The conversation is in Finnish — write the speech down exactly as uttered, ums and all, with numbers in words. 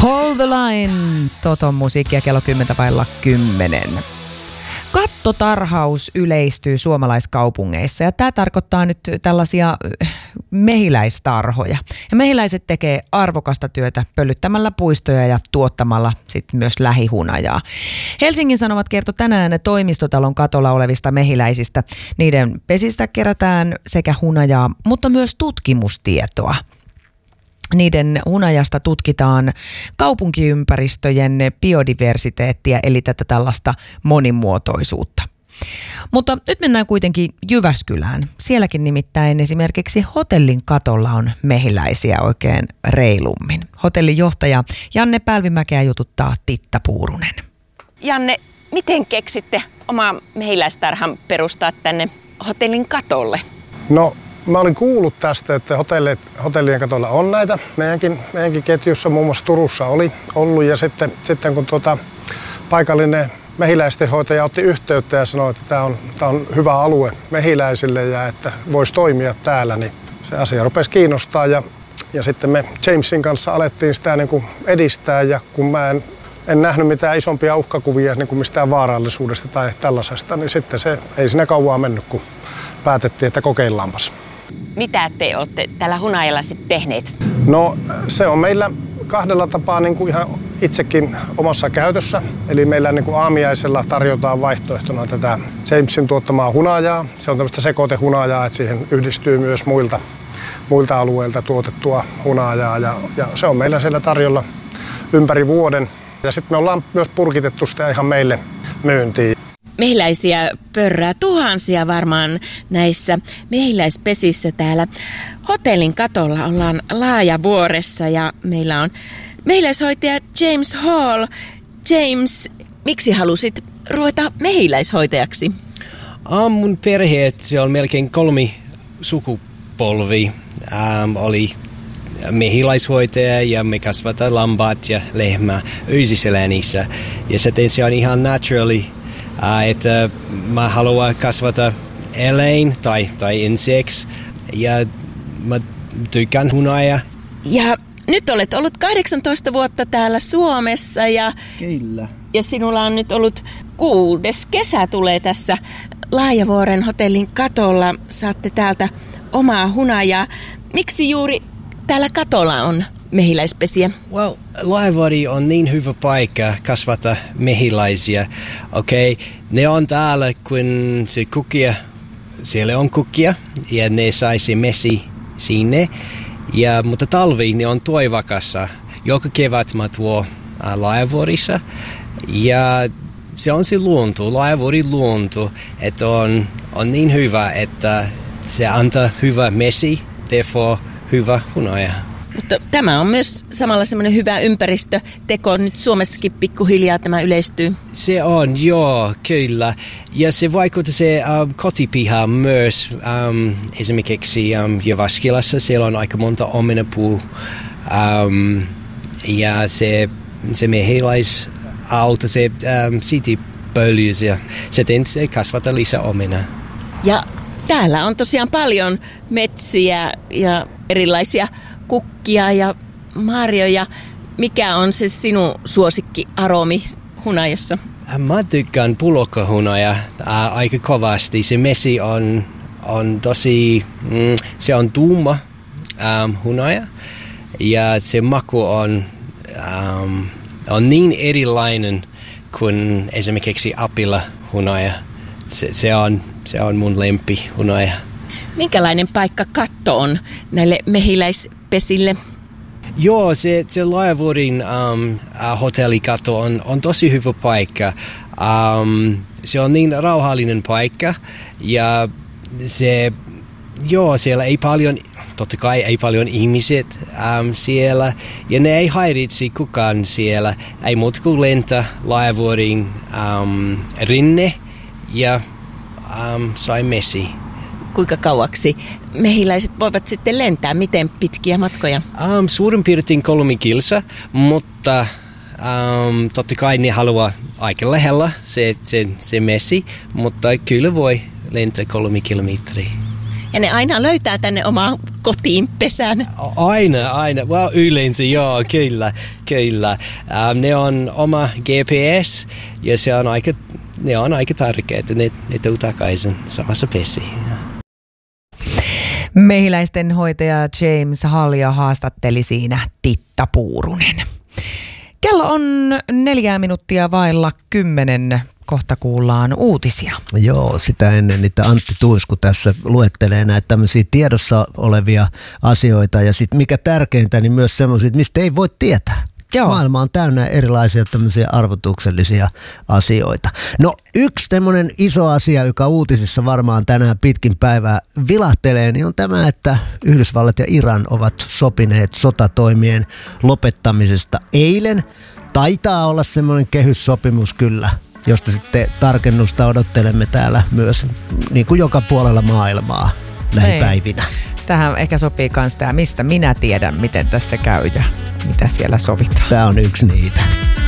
Hold the line, Toton musiikkia kello kymmenen vailla kymmenen. Kattotarhaus yleistyy suomalaiskaupungeissa ja tämä tarkoittaa nyt tällaisia mehiläistarhoja. Ja mehiläiset tekee arvokasta työtä pölyttämällä puistoja ja tuottamalla sitten myös lähihunajaa. Helsingin Sanomat kertoi tänään toimistotalon katolla olevista mehiläisistä. Niiden pesistä kerätään sekä hunajaa, mutta myös tutkimustietoa. Niiden hunajasta tutkitaan kaupunkiympäristöjen biodiversiteettiä, eli tätä tällaista monimuotoisuutta. Mutta nyt mennään kuitenkin Jyväskylään. Sielläkin nimittäin esimerkiksi hotellin katolla on mehiläisiä oikein reilummin. Hotellin johtaja Janne Pälvimäkeä jututtaa Titta Puurunen. Janne, miten keksitte oma mehiläistarhan perustaa tänne hotellin katolle? No, mä olin kuullut tästä, että hotellit, hotellien katolla on näitä. Meidänkin, meidänkin ketjussa muun muassa Turussa oli ollut ja sitten, sitten kun tuota, paikallinen mehiläistenhoitaja otti yhteyttä ja sanoi, että tämä on, tämä on hyvä alue mehiläisille ja että voisi toimia täällä, niin se asia rupesi kiinnostaa ja, ja sitten me Jamesin kanssa alettiin sitä niin kuin edistää ja kun mä en, en nähnyt mitään isompia uhkakuvia niin kuin mistään vaarallisuudesta tai tällaisesta, niin sitten se ei siinä kauaa mennyt, kun päätettiin, että kokeillaanpas. Mitä te olette tällä hunajalla sitten tehneet? No se on meillä kahdella tapaa niin kuin ihan itsekin omassa käytössä. Eli meillä niin kuin aamiaisella tarjotaan vaihtoehtona tätä Jamesin tuottamaa hunajaa. Se on tämmöistä sekoitehunajaa, että siihen yhdistyy myös muilta, muilta alueilta tuotettua hunajaa. Ja, ja se on meillä siellä tarjolla ympäri vuoden. Ja sitten me ollaan myös purkitettu sitä ihan meille myyntiin. Mehiläisiä pörrää tuhansia varmaan näissä mehiläispesissä täällä. Hotellin katolla ollaan Laajavuoressa ja meillä on mehiläishoitaja James Hall. James, miksi halusit ruveta mehiläishoitajaksi? Um, mun perhe, se on melkein kolmi sukupolvi, um, oli mehiläishoitaja ja me kasvataan lampaat ja lehmää Yysiselänissä. Ja sitten se on ihan naturally. Uh, että mä haluan kasvata eläin tai, tai insects ja mä tykkään hunajaa. Ja nyt olet ollut kahdeksantoista vuotta täällä Suomessa ja, Kyllä. ja sinulla on nyt ollut kuudes kesä tulee tässä Laajavuoren hotellin katolla. Saatte täältä omaa hunajaa. Miksi juuri täällä katolla on mehiläispesiä? Well, Laajavuori on niin hyvä paikka kasvata mehiläisiä. Okei, okay. Ne on täällä, kun se kukia, siellä on kukia ja ne saisi mesi sinne. Ja, mutta talvi ne on toivakassa. Joka kevät mä tuon äh, Laajavuorissa. Ja se on se luonto, Laajavuorin luonto, että on, on niin hyvä, että se antaa hyvä mesi, therefore hyvä hunaja. Mutta tämä on myös samalla semmoinen hyvä ympäristöteko. Nyt Suomessakin pikkuhiljaa tämä yleistyy. Se on, joo, kyllä. Ja se vaikuttaa se um, kotipiha myös. Um, esimerkiksi um, Jyväskylässä siellä on aika monta omenapuu. Um, ja se, se mehiläisauto, se um, sitipölyys ja sitten se kasvattaa lisää omena. Ja täällä on tosiaan paljon metsiä ja erilaisia kukkia ja marjoja. Mikä on se sinun suosikkiaromi hunajassa? Mä tykkään pulokkahunaja äh, aika kovasti. Se mesi on, on tosi, mm, se on tuuma ähm, hunaja ja se maku on, ähm, on niin erilainen kuin esimerkiksi apila-hunaja. Se, se, on, se on mun lempihunaja. Minkälainen paikka katto on näille mehiläispesille? Joo, se, se Laajavuorin um, uh, hotellikatto on, on tosi hyvä paikka. Um, se on niin rauhallinen paikka ja se, joo, siellä ei paljon, totta kai ei paljon ihmiset um, siellä ja ne ei häiritsi kukaan siellä. Ei muuta kuin lentää Laajavuorin um, rinne ja um, sai mesi. Kuinka kauaksi mehiläiset voivat sitten lentää? Miten pitkiä matkoja? Um, suurin piirtein kolme kilsa, mutta um, totta kai ne haluaa aika lähellä se, se, se mesi, mutta kyllä voi lentää kolme kilometriä. Ja ne aina löytää tänne omaan kotiin pesän. Aina, aina. Well, yleensä joo, kyllä, kyllä. Um, ne on oma G P S ja se on aika, ne on aika tärkeää, että ne, ne tuu takaisin samassa pesiin. Mehiläisten hoitaja James Halja haastatteli siinä Titta Puurunen. Kello on neljää minuuttia vailla kymmenen. Kohta kuullaan uutisia. Joo, sitä ennen niitä Antti Tuisku tässä luettelee näitä tämmöisiä tiedossa olevia asioita. Ja sitten mikä tärkeintä, niin myös semmoisia, mistä ei voi tietää. Joo. Maailma on täynnä erilaisia tämmöisiä arvotuksellisia asioita. No yksi tämmöinen iso asia, joka uutisissa varmaan tänään pitkin päivää vilahtelee, niin on tämä, että Yhdysvallat ja Iran ovat sopineet sotatoimien lopettamisesta eilen. Taitaa olla semmoinen kehyssopimus kyllä, josta sitten tarkennusta odottelemme täällä myös niin kuin joka puolella maailmaa lähipäivinä. Tähän ehkä sopii myös tämä, mistä minä tiedän, miten tässä käy ja mitä siellä sovitaan. Tämä on yksi niitä.